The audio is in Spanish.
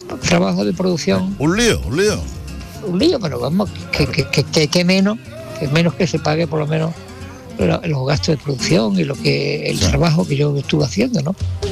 trabajo de producción. Un lío. Un lío, pero vamos, que menos que se pague por lo menos los gastos de producción y el trabajo que yo estuve haciendo, ¿no?